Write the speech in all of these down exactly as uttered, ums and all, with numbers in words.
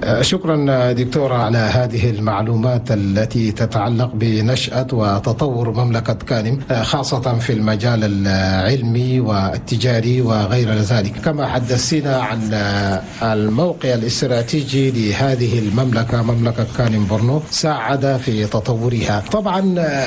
شكرا دكتورة على هذه المعلومات التي تتعلق بنشأة وتطور مملكة كانم، خاصة في المجال العلمي والتجاري وغير ذلك. كما حدثنا عن الموقع الاستراتيجي لهذه المملكة، مملكة كانم بورنو، ساعد في تطورها. طبعا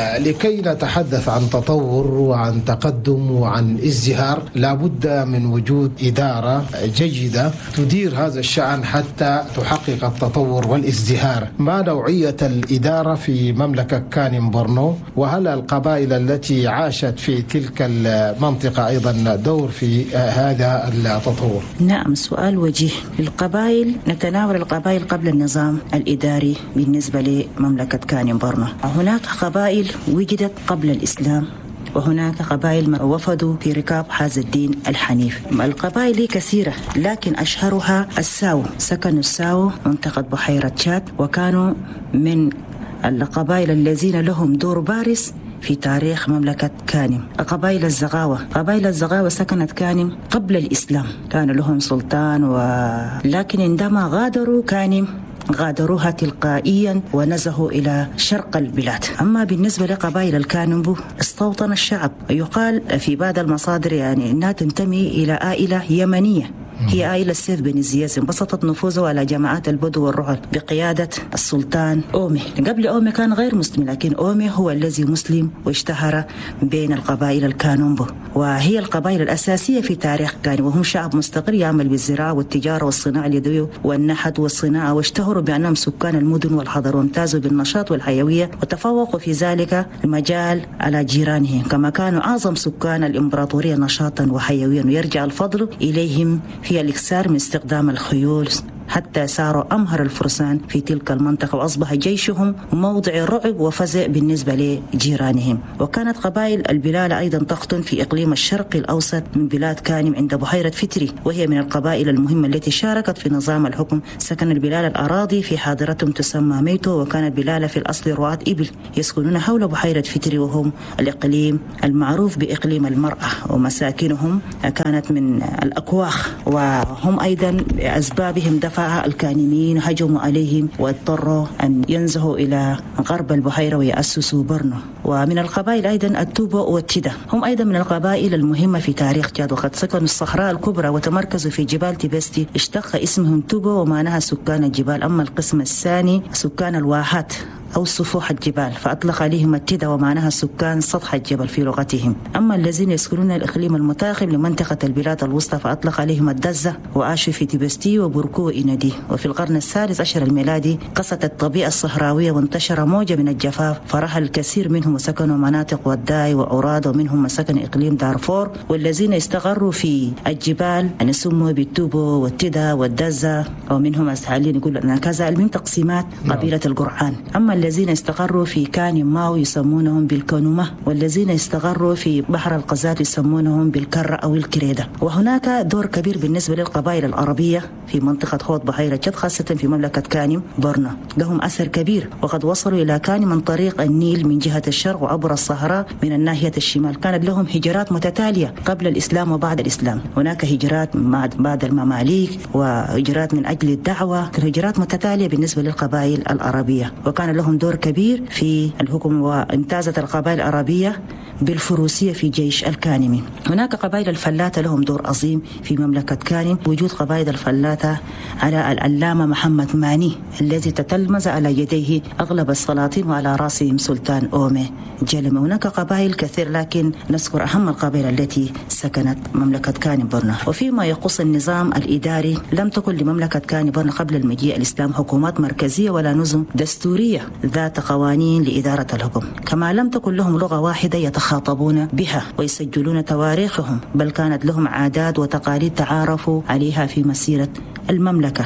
لكي نتحدث عن تطور وعن تقدم وعن ازدهار لابد من وجود إدارة جيدة تدير هذا الشأن حتى تحقق التطور والازدهار. ما نوعية الإدارة في مملكة كانم بورنو؟ وهل القبائل التي عاشت في تلك المنطقة أيضا دور في هذا التطور؟ نعم، سؤال وجيه. القبائل، نتناول القبائل قبل النظام الإداري بالنسبة لمملكة كانم بورنو. هناك قبائل وجدت قبل الإسلام، وهناك قبائل وفدوا في ركاب هذا الدين الحنيف. القبائل كثيرة، لكن أشهرها الساو. سكنوا الساو منطقة بحيرة تشاد، وكانوا من القبائل الذين لهم دور بارز في تاريخ مملكة كانم. قبائل الزغاوة، قبائل الزغاوة سكنت كانم قبل الإسلام، كان لهم سلطان و... لكن عندما غادروا كانم غادروها تلقائيا ونزهوا إلى شرق البلاد. أما بالنسبة لقبائل الكانمبو استوطن الشعب، يقال في بعض المصادر يعني أنها تنتمي إلى عائلة يمنية، هي عائلة سيف بن زياس، انبسطت نفوذه على جماعات البدو والرعل بقيادة السلطان أومي. قبل أومي كان غير مسلم، لكن أومي هو الذي مسلم واشتهر بين القبائل الكانومبو، وهي القبائل الأساسية في تاريخ كانم، وهم شعب مستقر يعمل بالزراعة والتجارة والصناعة اليدوية والنحت والصناعة، واشتهروا بأنهم سكان المدن والحضر، وامتازوا بالنشاط والحيوية، وتفوقوا في ذلك المجال على جيرانهم، كما كانوا أعظم سكان الإمبراطورية نشاطا وحيويا، ويرجع الفضل إليهم في الإكثار من استخدام الخيول، حتى صاروا أمهر الفرسان في تلك المنطقة، وأصبح جيشهم موضع رعب وفزع بالنسبة لجيرانهم. وكانت قبائل البلالة أيضا تقطن في إقليم الشرق الأوسط من بلاد كانم عند بحيرة فتري، وهي من القبائل المهمة التي شاركت في نظام الحكم. سكن البلالة الأراضي في حاضرتهم تسمى ميتو، وكانت البلالة في الأصل رعاة إبل يسكنون حول بحيرة فتري، وهم الإقليم المعروف بإقليم المرأة، ومساكنهم كانت من الأكواخ، وهم أيضا أسبابهم دفع الكانميين هجموا عليهم واضطروا أن ينزهوا إلى غرب البحيرة ويأسسوا برنو. ومن القبائل أيضا التوبو والتيدا، هم أيضا من القبائل المهمة في تاريخ تشاد، وقد سكنوا الصحراء الكبرى وتمركزوا في جبال تيبستي، اشتق اسمهم توبو ومعناها سكان الجبال. أما القسم الثاني سكان الواحات أو سفوح الجبال، فأطلق عليهم التيدا ومعناها سكان سطح الجبل في لغتهم. أما الذين يسكنون الإقليم المتاخم لمنطقة البلاد الوسطى فأطلق عليهم الدزة، وعاشوا في تيبستي وبركو وإندي. وفي القرن الثالث عشر الميلادي قست الطبيعة الصحراوية وانتشر موجة من الجفاف، فرحل الكثير منهم وسكنوا مناطق وداي وأوراد، ومنهم سكن إقليم دارفور. والذين استقروا في الجبال يعني سموا بالتوبو والتيدا والدزة، ومنهم أسحالين يقول أن كذا من تقسيمات قبيلة القرعان. أما الذين استقروا في كانم ماو يسمونهم بالكونومة، والذين استقروا في بحر القزات يسمونهم بالكرة أو الكريدة. وهناك دور كبير بالنسبة للقبائل العربية في منطقة خوض بحيرة تشاد، خاصة في مملكة كانم بورنو، لهم أثر كبير، وقد وصلوا إلى كانم من طريق النيل من جهة الشرق وعبر الصحراء من الناحية الشمال. كانت لهم هجرات متتالية قبل الإسلام وبعد الإسلام، هناك هجرات بعد المماليك وهجرات من أجل الدعوة، هجرات متتالية بالنسبة للقبائل العربية، وكان لهم دور كبير في الحكم. وامتازت القبائل العربية بالفروسية في جيش الكانمي. هناك قبائل الفلاتة لهم دور عظيم في مملكة كانم، وجود قبائل الفلاتة على العلامة محمد ماني الذي تتلمذ على يديه أغلب السلاطين وعلى رأسهم سلطان أومي جلم. هناك قبائل كثير، لكن نذكر أهم القبائل التي سكنت مملكة كانم بورنو. وفيما يخص النظام الإداري، لم تكن لمملكة كانم بورنو قبل المجيء الإسلام حكومات مركزية ولا نظم دستورية ذات قوانين لإدارة الحكم، كما لم تكن لهم لغة واحدة يتخاطبون بها ويسجلون تواريخهم، بل كانت لهم عادات وتقاليد تعارفوا عليها في مسيرة المملكة.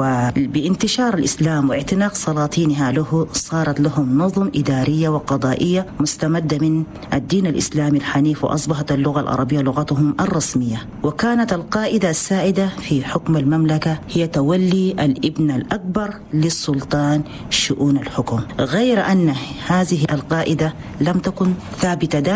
وبانتشار الإسلام واعتناق سلاطينها له صارت لهم نظم إدارية وقضائية مستمدة من الدين الإسلامي الحنيف، وأصبحت اللغة العربية لغتهم الرسمية. وكانت القاعدة السائدة في حكم المملكة هي تولي الابن الأكبر للسلطان شؤون الحكم، غير أن هذه القاعدة لم تكن ثابتة دائما،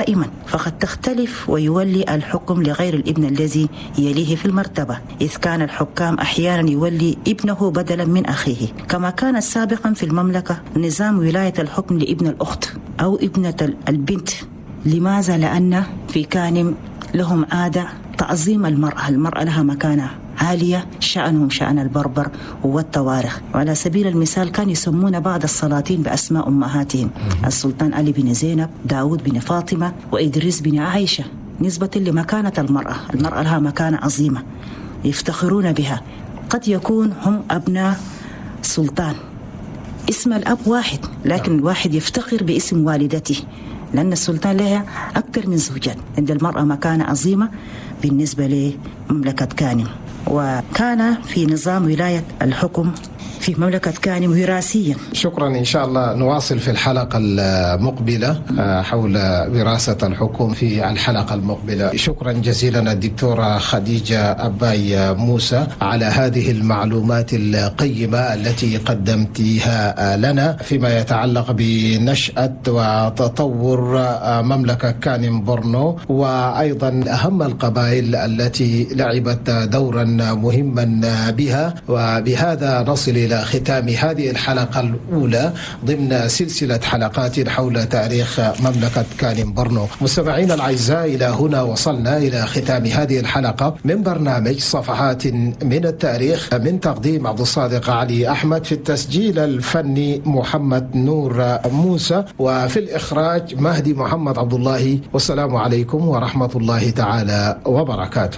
فقد تختلف ويولي الحكم لغير الابن الذي يليه في المرتبة، إذ كان الحكام أحيانا يولي ابنه بدلا من أخيه، كما كان سابقا في المملكة نظام ولاية الحكم لابن الأخت أو ابنة البنت. لماذا؟ لأن في كانم لهم عادة تعظيم المرأة، المرأة لها مكانة عالية، شأنهم شأن البربر والتوارخ. وعلى سبيل المثال كان يسمون بعض السلاطين بأسماء أمهاتهم، السلطان علي بن زينب، داود بن فاطمة، وإدريس بن عائشة، نسبة لمكانة المرأة. المرأة لها مكانة عظيمة يفتخرون بها. قد يكون هم أبناء سلطان، اسم الأب واحد، لكن الواحد يفتخر باسم والدته، لأن السلطان لها أكثر من زوجات. عند المرأة مكانة عظيمة بالنسبة لمملكة كانم. وكان في نظام ولاية الحكم في مملكة كانم وراثيا. شكرا. إن شاء الله نواصل في الحلقة المقبلة حول وراثة الحكم في الحلقة المقبلة. شكرا جزيلا الدكتورة خديجة أباي موسى على هذه المعلومات القيمة التي قدمتها لنا فيما يتعلق بنشأة وتطور مملكة كانم بورنو، وأيضا أهم القبائل التي لعبت دورا مهما بها. وبهذا نصل إلى ختام هذه الحلقة الأولى ضمن سلسلة حلقات حول تاريخ مملكة كانم بورنو. مستمعينا الأعزاء، إلى هنا وصلنا إلى ختام هذه الحلقة من برنامج صفحات من التاريخ، من تقديم عبد الصادق علي أحمد، في التسجيل الفني محمد نور موسى، وفي الإخراج مهدي محمد عبد الله. والسلام عليكم ورحمة الله تعالى وبركاته.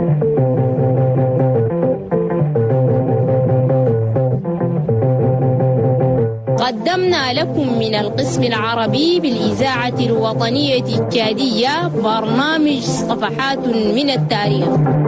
قدمنا لكم من القسم العربي بالإذاعة الوطنية التشادية برنامج صفحات من التاريخ.